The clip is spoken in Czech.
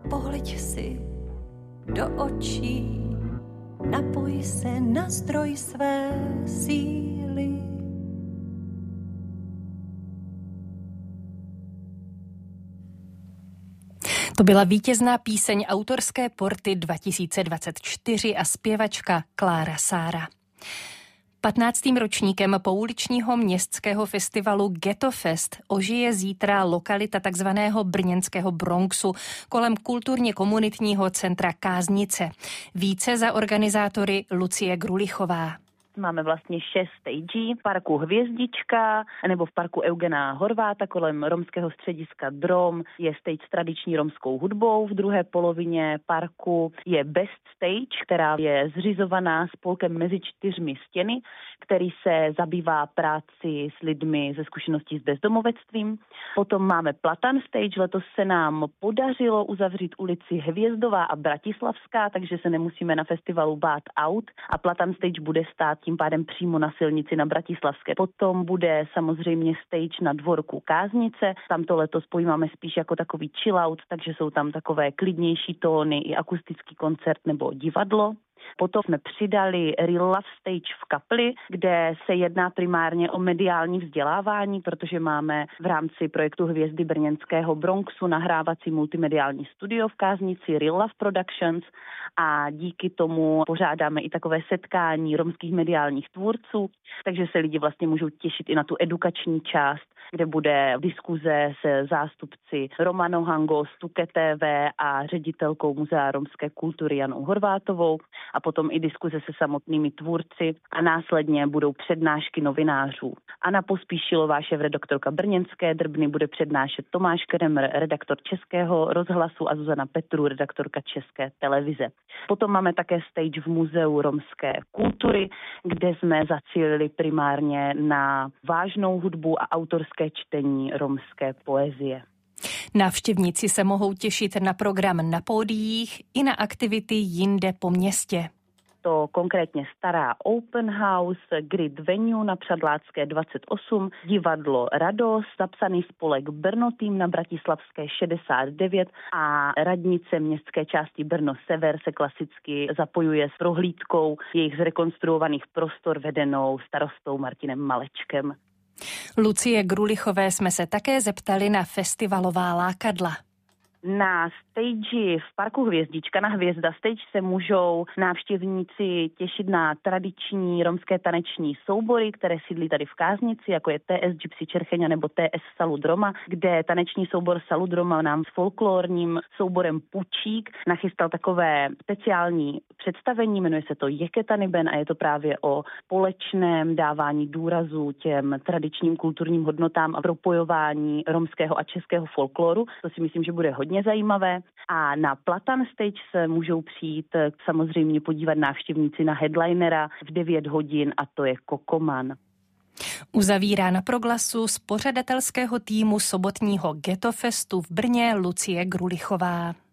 pohleď si do očí, napoj se na zdroj své síly. To byla vítězná píseň autorské porty 2024 a zpěvačka Klára Sára. 15. ročníkem pouličního městského festivalu Ghetto Fest ožije zítra lokalita takzvaného brněnského Bronxu kolem kulturně komunitního centra Káznice. Více za organizátory Lucie Grulichová. Máme vlastně 6 stagí v parku Hvězdička nebo v parku Eugena Horváta kolem romského střediska Drom je stage s tradiční romskou hudbou. V druhé polovině parku je Best Stage, která je zřizovaná spolkem Mezi 4 stěny, který se zabývá práci s lidmi ze zkušeností s bezdomovectvím. Potom máme Platan Stage, letos se nám podařilo uzavřít ulici Hvězdová a Bratislavská, takže se nemusíme na festivalu bát aut a Platan Stage bude stát tím pádem přímo na silnici na Bratislavské. Potom bude samozřejmě stage na dvorku Káznice, tam to letos pojímáme spíš jako takový chill out, takže jsou tam takové klidnější tóny i akustický koncert nebo divadlo. Potom jsme přidali Real Love Stage v Kapli, kde se jedná primárně o mediální vzdělávání, protože máme v rámci projektu Hvězdy brněnského Bronxu nahrávací multimediální studio v Káznici Real Love Productions a díky tomu pořádáme i takové setkání romských mediálních tvůrců, takže se lidi vlastně můžou těšit i na tu edukační část, kde bude diskuze se zástupci Romano Hango, Stuke TV a ředitelkou Muzea romské kultury Janou Horvátovou a potom i diskuze se samotnými tvůrci a následně budou přednášky novinářů. Anna Pospíšilová, šéfredaktorka brněnské Drbny, bude přednášet Tomáš Kremer, redaktor Českého rozhlasu a Zuzana Petru, redaktorka České televize. Potom máme také stage v Muzeu romské kultury, kde jsme zacílili primárně na vážnou hudbu a autorské čtení romské poezie. Návštěvníci se mohou těšit na program na pódiích i na aktivity jinde po městě. To konkrétně Stará Open House, Grid Venue na Přadlácké 28, divadlo Radost, zapsaný spolek Brno tým na Bratislavské 69 a radnice městské části Brno Sever se klasicky zapojuje s prohlídkou jejich zrekonstruovaných prostor vedenou starostou Martinem Malečkem. Lucie Grulichové jsme se také zeptali na festivalová lákadla. Na stage v parku Hvězdička na Hvězda Stage se můžou návštěvníci těšit na tradiční romské taneční soubory, které sídlí tady v Káznici, jako je TS Gypsy Čercheňa nebo TS Salud Roma, kde taneční soubor Salud Roma nám s folklorním souborem Pučík nachystal takové speciální představení, jmenuje se to Jeketaniben a je to právě o společném dávání důrazu těm tradičním kulturním hodnotám a propojování romského a českého folkloru. To si myslím, že bude hodně zajímavé. A na Platan Stage se můžou přijít samozřejmě podívat návštěvníci na headlinera v 9 hodin a to je Kokoman. Uzavírá na proglasu z pořadatelského týmu sobotního Ghetto Festu v Brně Lucie Grulichová.